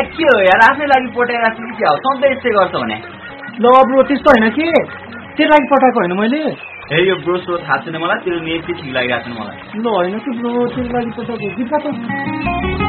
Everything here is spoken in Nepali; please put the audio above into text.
के हो यार आफ्नै लागि पठाइराख्छु कि क्या हो सधैँ यस्तै गर्छौ भने ल ब्रो त्यस्तो होइन के तेरो लागि पठाएको होइन मैले ए यो ब्रो सो थाहा छैन मलाई तेरो नेम चाहिँ ठिक लागिरहेको छैन मलाई ल होइन कि ब्रो तेरो लागि पठाएको